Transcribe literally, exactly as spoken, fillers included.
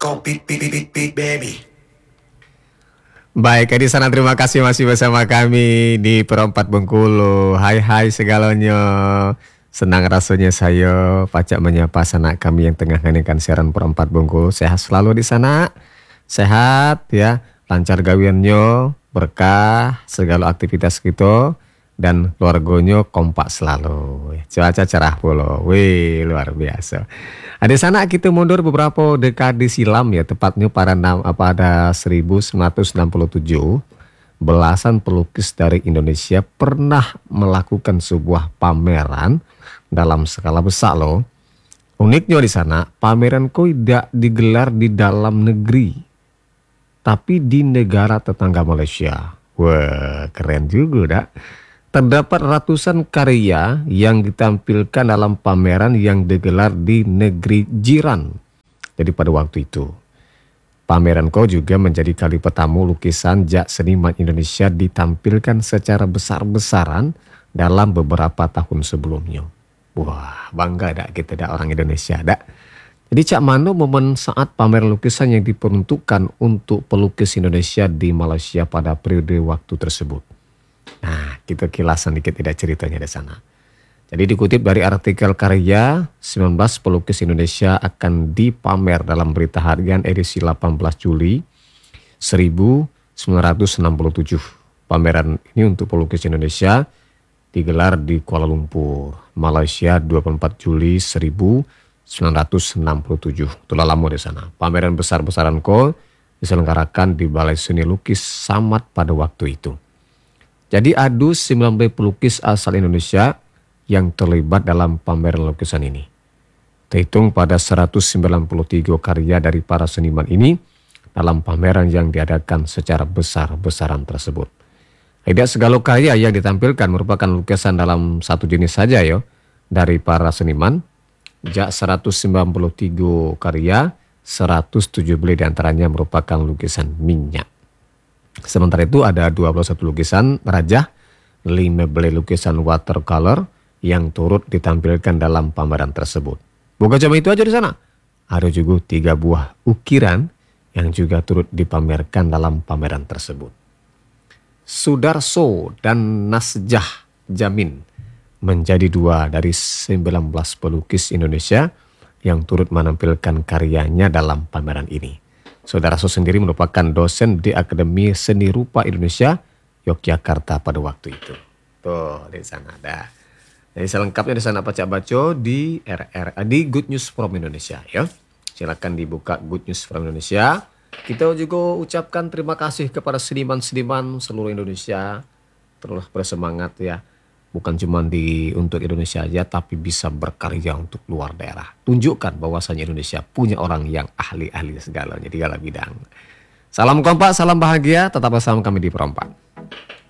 go beat beat beat beat beat baby. Baik, di sana terima kasih masih bersama kami di Perempat Bengkulu. Hai hai segalanya. Senang rasanya saya pacak menyapa sanak kami yang tengah mendengarkan siaran Perempat Bengkulu. Sehat selalu di sana. Sehat ya, lancar gawiannya, berkah segala aktivitas kita dan keluarganya kompak selalu. Cuaca cerah pula. Wih, luar biasa. Ada sana kita mundur beberapa dekade silam ya, tepatnya pada pada seribu sembilan ratus enam puluh tujuh, belasan pelukis dari Indonesia pernah melakukan sebuah pameran dalam skala besar loh. Uniknya di sana, pameran kok tidak digelar di dalam negeri, tapi di negara tetangga Malaysia. Wah, keren juga dah. Terdapat ratusan karya yang ditampilkan dalam pameran yang digelar di negeri jiran. Jadi pada waktu itu, pameran kau juga menjadi kali pertama lukisan jak seniman Indonesia ditampilkan secara besar-besaran dalam beberapa tahun sebelumnya. Wah, bangga dak kita dak orang Indonesia dak. Jadi cak mana momen saat pameran lukisan yang diperuntukkan untuk pelukis Indonesia di Malaysia pada periode waktu tersebut. Nah, kita kilasan dikit tidak ceritanya di sana. Jadi dikutip dari artikel karya sembilan belas pelukis Indonesia akan dipamer dalam berita harian edisi delapan belas Juli seribu sembilan ratus enam puluh tujuh. Pameran ini untuk pelukis Indonesia digelar di Kuala Lumpur, Malaysia dua puluh empat Juli seribu sembilan ratus enam puluh tujuh. Itulah lama di sana. Pameran besar-besaran ko diselenggarakan di Balai Seni Lukis Samad pada waktu itu. Jadi ada sembilan belas pelukis asal Indonesia yang terlibat dalam pameran lukisan ini. Terhitung pada seratus sembilan puluh tiga karya dari para seniman ini dalam pameran yang diadakan secara besar-besaran tersebut. Tidak segala karya yang ditampilkan merupakan lukisan dalam satu jenis saja ya dari para seniman. Jak seratus sembilan puluh tiga karya, seratus tujuh belas diantaranya merupakan lukisan minyak. Sementara itu ada dua puluh satu lukisan rajah, lima belas lukisan watercolor yang turut ditampilkan dalam pameran tersebut. Bukan cuma itu aja di sana. Ada juga tiga buah ukiran yang juga turut dipamerkan dalam pameran tersebut. Sudarso dan Nasjah Jamin menjadi dua dari sembilan belas pelukis Indonesia yang turut menampilkan karyanya dalam pameran ini. Sudarso sendiri merupakan dosen di Akademi Seni Rupa Indonesia Yogyakarta pada waktu itu. Tuh, di sana ada. Jadi selengkapnya di sana Pacak Baco di R R di Good News from Indonesia ya. Silakan dibuka Good News from Indonesia. Kita juga ucapkan terima kasih kepada seniman-seniman seluruh Indonesia. Terus bersemangat ya. Bukan cuma di untuk Indonesia aja, tapi bisa berkarya untuk luar daerah. Tunjukkan bahwasanya Indonesia punya orang yang ahli-ahli segalanya di segala bidang. Salam kompak, salam bahagia, tetap bersama kami di Perempat.